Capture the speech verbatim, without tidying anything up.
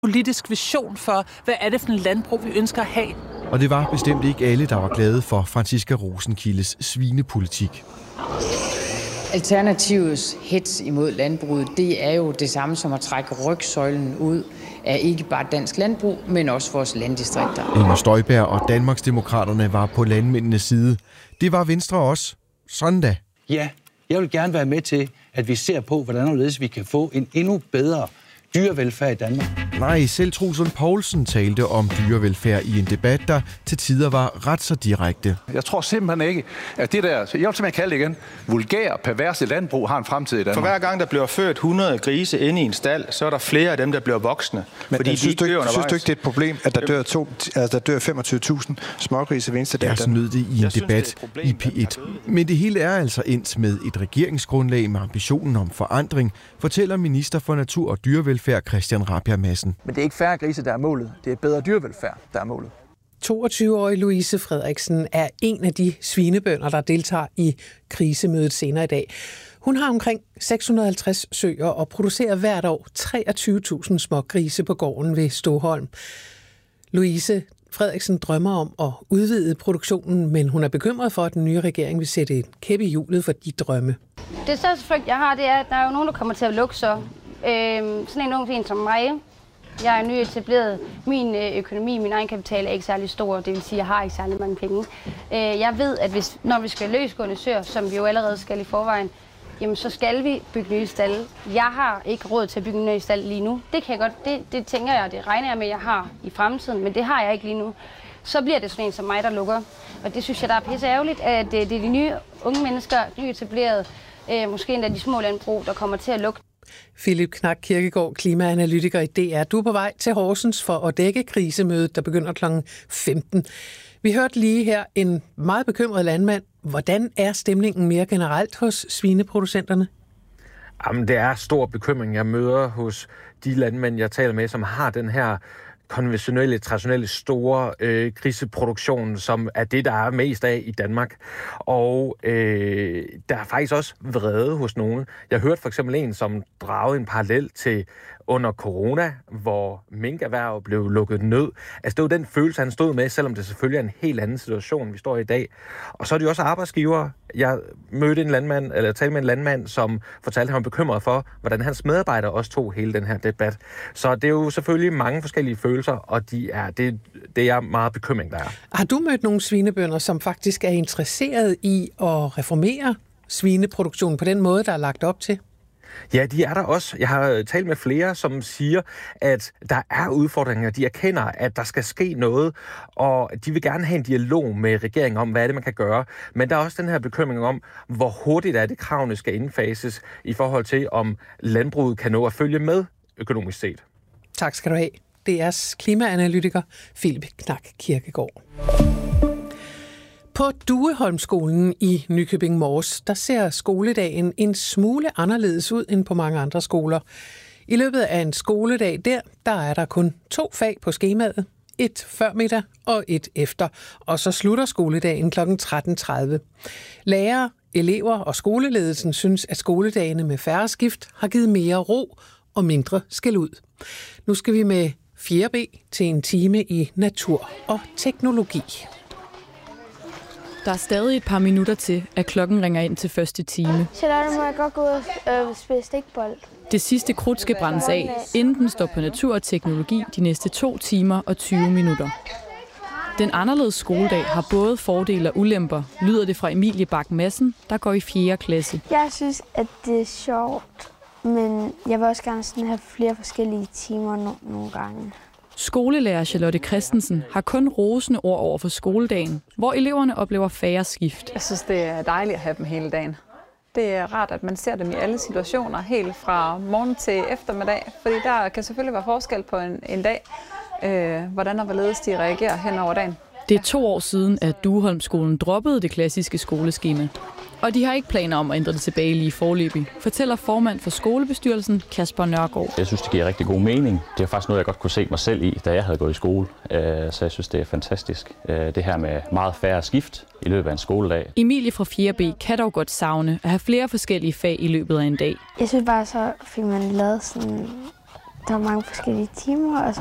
politisk vision for, hvad er det for en landbrug, vi ønsker at have. Og det var bestemt ikke alle, der var glade for Franciska Rosenkildes svinepolitik. Alternativets hets imod landbruget, det er jo det samme som at trække rygsøjlen ud af ikke bare dansk landbrug, men også vores landdistrikter. Inger Støjberg og Danmarksdemokraterne var på landmændenes side. Det var Venstre også. Sådan da. Ja, jeg vil gerne være med til, at vi ser på, hvordan vi kan få en endnu bedre dyrevelfærd i Danmark. Nej, selv Troels Lund Poulsen talte om dyrevelfærd i en debat, der til tider var ret så direkte. Jeg tror simpelthen ikke, at det der, jeg vil simpelthen kalde det igen, vulgære, perverse landbrug har en fremtid i Danmark. For hver gang der bliver ført hundrede grise inde i en stald, så er der flere af dem, der bliver voksne. Men fordi synes, de du ikke, synes du ikke, det er et problem, at der dør, to, altså, der dør femogtyve tusind smågrise hver eneste dag? Ja, sådan lød det i en jeg debat synes, problem, i P et. Men det hele er altså endt med et regeringsgrundlag med ambitionen om forandring, fortæller minister for natur og dyrevelfærd Christian Rabjerg Madsen. Men det er ikke færre grise, der er målet. Det er bedre dyrevelfærd, der er målet. toogtyve-årige Louise Frederiksen er en af de svinebønder, der deltager i krisemødet senere i dag. Hun har omkring seks hundrede og halvtreds søer og producerer hvert år treogtyve tusind små grise på gården ved Stoholm. Louise Frederiksen drømmer om at udvide produktionen, men hun er bekymret for, at den nye regering vil sætte en kæp i hjulet for de drømme. Det største frygt, jeg har, det er, at der er jo nogen, der kommer til at lukke så. Øhm, sådan en ung en som mig. Jeg er nyetableret. Min økonomi, min egen kapital er ikke særlig stor, det vil sige, at jeg har ikke særlig mange penge. Øh, jeg ved, at hvis, når vi skal løsgående søer, som vi jo allerede skal i forvejen, jamen så skal vi bygge nye stalde. Jeg har ikke råd til at bygge en ny stald lige nu. Det kan jeg godt, det, det tænker jeg, det regner jeg med, at jeg har i fremtiden, men det har jeg ikke lige nu. Så bliver det sådan en som mig, der lukker. Og det synes jeg, der er pisse ærgerligt, at det, det er de nye unge mennesker, nyetablerede, øh, måske endda de små landbrug, der kommer til at lukke. Philip Knak Kirkegaard, klimaanalytiker i D R. Du er på vej til Horsens for at dække krisemødet, der begynder klokken femten. Vi hørte lige her en meget bekymret landmand. Hvordan er stemningen mere generelt hos svineproducenterne? Jamen, det er stor bekymring, jeg møder hos de landmænd, jeg taler med, som har den her konventionelle, traditionelle, store øh, griseproduktion, som er det, der er mest af i Danmark. Og øh, der er faktisk også vrede hos nogen. Jeg hørte for eksempel en, som dragede en parallel til under corona, hvor minkerhverv blev lukket ned. Altså det var den følelse, han stod med, selvom det selvfølgelig er en helt anden situation, vi står i i dag. Og så er det jo også arbejdsgivere. Jeg mødte en landmand, eller talte med en landmand, som fortalte, at han var bekymret for, hvordan hans medarbejdere også tog hele den her debat. Så det er jo selvfølgelig mange forskellige følelser, og de er, det, det er meget bekymring, der er. Har du mødt nogle svinebønder, som faktisk er interesseret i at reformere svineproduktionen på den måde, der er lagt op til? Ja, de er der også. Jeg har talt med flere, som siger, at der er udfordringer. De erkender, at der skal ske noget, og de vil gerne have en dialog med regeringen om, hvad er det, man kan gøre. Men der er også den her bekymring om, hvor hurtigt er det, kravene skal indfases i forhold til, om landbruget kan nå at følge med økonomisk set. Tak skal du have. D R's klimaanalytiker Philip Knak Kirkegaard. På Dueholmskolen i Nykøbing Mors, der ser skoledagen en smule anderledes ud end på mange andre skoler. I løbet af en skoledag der, der er der kun to fag på skemaet. Et før middag og et efter. Og så slutter skoledagen klokken tretten tredive. Lærere, elever og skoleledelsen synes, at skoledagene med færre skift har givet mere ro og mindre skæld ud. Nu skal vi med fire B til en time i natur og teknologi. Der er stadig et par minutter til, at klokken ringer ind til første time. Charlotte, må jeg godt gå ud og øh, spille stikbold? Det sidste krudt skal brændes af, inden den står på natur og teknologi de næste to timer og tyve minutter. Den anderledes skoledag har både fordele og ulemper, lyder det fra Emilie Bak Madsen, der går i fjerde klasse. Jeg synes, at det er sjovt, men jeg vil også gerne sådan have flere forskellige timer no- nogle gange. Skolelærer Charlotte Christensen har kun rosende ord over for skoledagen, hvor eleverne oplever færre skift. Jeg synes, det er dejligt at have dem hele dagen. Det er rart, at man ser dem i alle situationer, helt fra morgen til eftermiddag, fordi der kan selvfølgelig være forskel på en, en dag, øh, hvordan og hvorledes de reagerer hen over dagen. Det er to år siden, at Dueholmskolen droppede det klassiske skoleskema. Og de har ikke planer om at ændre det tilbage lige foreløbig, fortæller formand for skolebestyrelsen Kasper Nørgaard. Jeg synes, det giver rigtig god mening. Det er faktisk noget, jeg godt kunne se mig selv i, da jeg havde gået i skole. Så jeg synes, det er fantastisk. Det her med meget færre skift i løbet af en skoledag. Emilie fra fjerde B kan dog godt savne at have flere forskellige fag i løbet af en dag. Jeg synes bare, så fik man lavet sådan der er mange forskellige timer, og